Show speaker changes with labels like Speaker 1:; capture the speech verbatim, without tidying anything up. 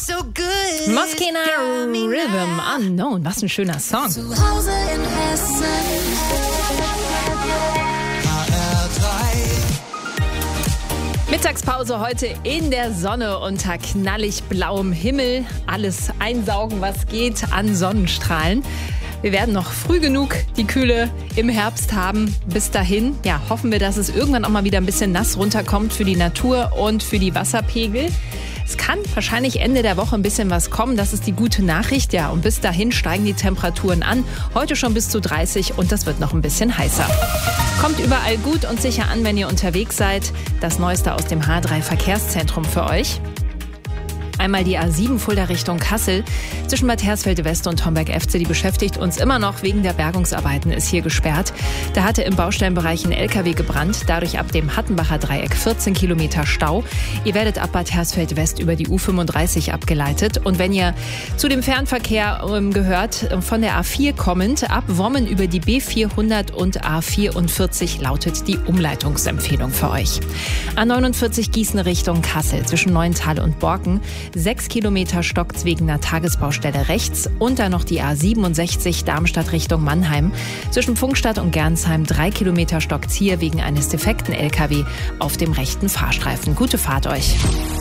Speaker 1: So good.
Speaker 2: Moskina Rhythm Unknown, was ein schöner Song.
Speaker 1: Zu Hause in Hessen. H R drei.
Speaker 2: Mittagspause heute in der Sonne unter knallig blauem Himmel. Alles einsaugen, was geht an Sonnenstrahlen. Wir werden noch früh genug die Kühle im Herbst haben. Bis dahin, ja, hoffen wir, dass es irgendwann auch mal wieder ein bisschen nass runterkommt für die Natur und für die Wasserpegel. Es kann wahrscheinlich Ende der Woche ein bisschen was kommen. Das ist die gute Nachricht. Ja, und bis dahin steigen die Temperaturen an. Heute schon bis zu dreißig und das wird noch ein bisschen heißer. Kommt überall gut und sicher an, wenn ihr unterwegs seid. Das Neueste aus dem H drei Verkehrszentrum für euch. Einmal die A sieben Fulda Richtung Kassel. Zwischen Bad Hersfeld West und Homberg-Efze, die beschäftigt uns immer noch wegen der Bergungsarbeiten, ist hier gesperrt. Da hatte im Baustellenbereich ein L K W gebrannt, dadurch ab dem Hattenbacher Dreieck vierzehn Kilometer Stau. Ihr werdet ab Bad Hersfeld West über die U fünfunddreißig abgeleitet. Und wenn ihr zu dem Fernverkehr ähm, gehört, von der A vier kommend, ab Wommen über die B vierhundert und A vierundvierzig lautet die Umleitungsempfehlung für euch. A neunundvierzig Gießen Richtung Kassel zwischen Neuental und Borken. Sechs Kilometer stockt's wegen einer Tagesbaustelle rechts und dann noch die A siebenundsechzig Darmstadt Richtung Mannheim. Zwischen Pfungstadt und Gernsheim drei Kilometer stockt's hier wegen eines defekten L K W auf dem rechten Fahrstreifen. Gute Fahrt euch.